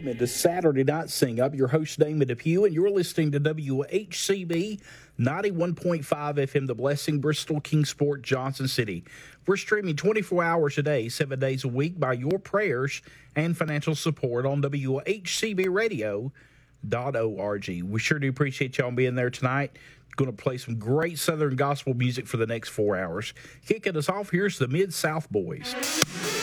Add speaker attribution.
Speaker 1: Welcome into Saturday Night Sing Up. Your host, Damon Depew, and you're listening to WHCB 91.5 FM, The Blessing, Bristol, Kingsport, Johnson City. We're streaming 24 hours a day, 7 days a week by your prayers and financial support on WHCBradio.org. We sure do appreciate y'all being there tonight. Going to play some great Southern gospel music for the next 4 hours. Kicking us off, here's the Mid-South Boys.